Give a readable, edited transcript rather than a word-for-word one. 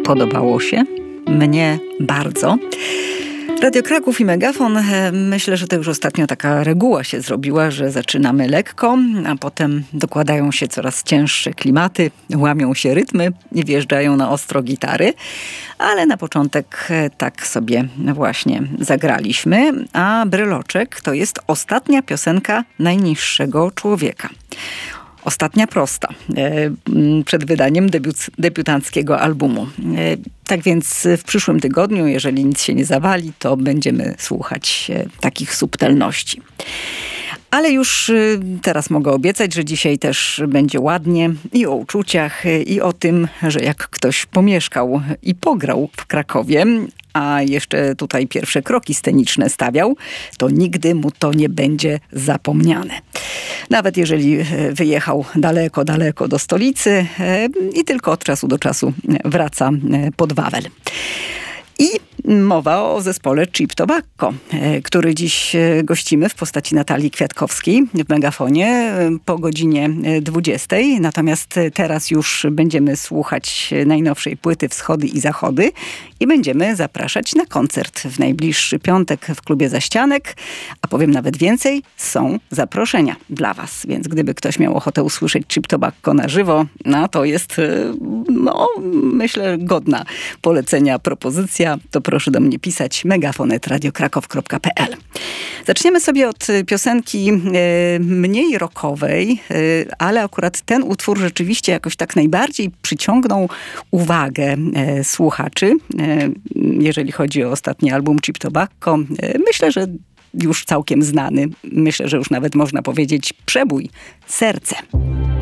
Podobało się? Mnie bardzo. Radio Kraków i Megafon, myślę, że to już ostatnio taka reguła się zrobiła, że zaczynamy lekko, a potem dokładają się coraz cięższe klimaty, łamią się rytmy i wjeżdżają na ostro gitary. Ale na początek tak sobie właśnie zagraliśmy, a Bryloczek to jest ostatnia piosenka Najniższego Człowieka. Ostatnia prosta, przed wydaniem debiutanckiego albumu. Tak więc w przyszłym tygodniu, jeżeli nic się nie zawali, to będziemy słuchać takich subtelności. Ale już teraz mogę obiecać, że dzisiaj też będzie ładnie i o uczuciach, i o tym, że jak ktoś pomieszkał i pograł w Krakowie, a jeszcze tutaj pierwsze kroki sceniczne stawiał, to nigdy mu to nie będzie zapomniane. Nawet jeżeli wyjechał daleko, daleko do stolicy i tylko od czasu do czasu wraca pod Wawel. I mowa o zespole Cheap Tobacco, który dziś gościmy w postaci Natalii Kwiatkowskiej w Megafonie po godzinie 20. Natomiast teraz już będziemy słuchać najnowszej płyty Wschody i Zachody i będziemy zapraszać na koncert w najbliższy piątek w klubie Zaścianek. A powiem nawet więcej, są zaproszenia dla was. Więc gdyby ktoś miał ochotę usłyszeć Cheap Tobacco na żywo, no to jest, myślę, godna polecenia propozycja. To proszę do mnie pisać megafon@radiokrakow.pl. Zaczniemy sobie od piosenki mniej rockowej, ale akurat ten utwór rzeczywiście jakoś tak najbardziej przyciągnął uwagę słuchaczy, jeżeli chodzi o ostatni album Cheap Tobacco. Myślę, że już całkiem znany. Myślę, że już nawet można powiedzieć przebój Serce.